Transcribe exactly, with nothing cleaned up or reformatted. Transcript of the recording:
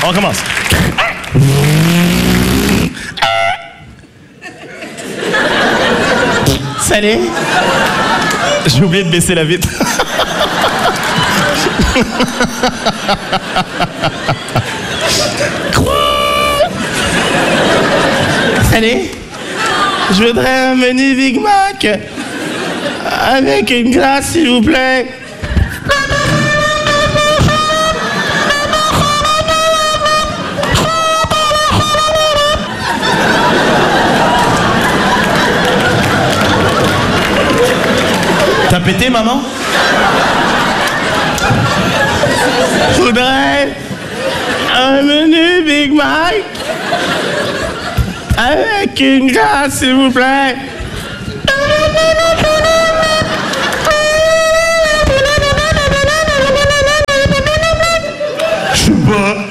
On recommence. Salut. J'ai oublié de baisser la vitre. Salut. Je voudrais un menu Big Mac avec une glace, s'il vous plaît. T'as pété, maman? Je voudrais un menu Big Mac avec une glace, s'il vous plaît. Je sais pas.